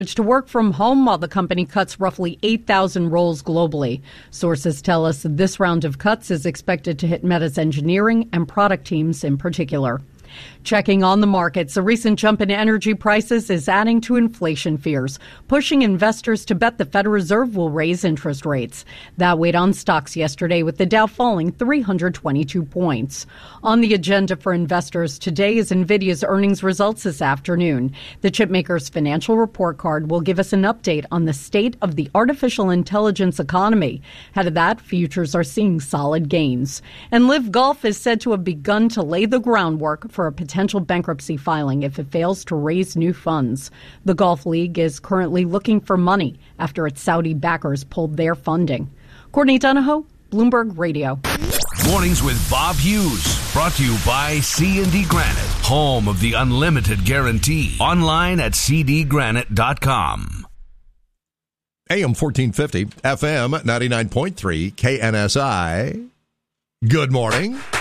to work from home while the company cuts roughly 8,000 roles globally. Sources tell us this round of cuts is expected to hit Meta's engineering and product teams in particular. Checking on the markets, a recent jump in energy prices is adding to inflation fears, pushing investors to bet the Federal Reserve will raise interest rates. That weighed on stocks yesterday, with the Dow falling 322 points. On the agenda for investors today is NVIDIA's earnings results this afternoon. The chipmaker's financial report card will give us an update on the state of the artificial intelligence economy. Ahead of that, futures are seeing solid gains. And Live Golf is said to have begun to lay the groundwork for a potential bankruptcy filing if it fails to raise new funds. The Golf League is currently looking for money after its Saudi backers pulled their funding. Courtney Donahoe, Bloomberg Radio. Mornings with Bob Hughes, brought to you by C&D Granite, home of the unlimited guarantee. Online at cdgranite.com. AM 1450, FM 99.3, KNSI. Good morning.